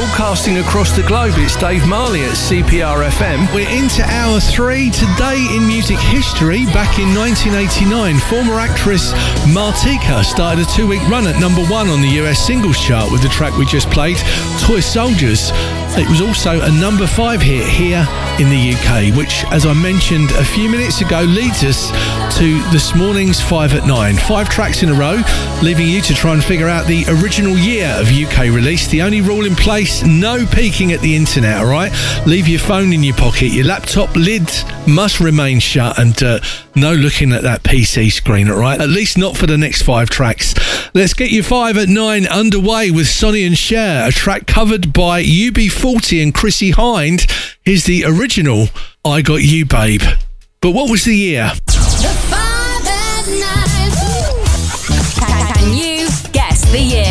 broadcasting across the globe. It's Dave Marley at CPR FM. We're into hour 3 today in music history. Back in 1989, former actress Martika started a 2-week run at number 1 on the US singles chart with the track we just played, Toy Soldiers. It was also a number 5 hit here in the UK, which, as I mentioned a few minutes ago, leads us to this morning's 5 at 9. 5 tracks in a row, leaving you to try and figure out the original year of UK release. The only rule in place, no peeking at the internet, alright? Leave your phone in your pocket, your laptop lid must remain shut, and no looking at that PC screen, alright? At least not for the next 5 tracks. Let's get your 5 at 9 underway with Sonny and Cher, a track covered by UB40 and Chrissie Hynde. Here's the original, I Got You Babe. But what was the year? The 5 at 9. Can you guess the year?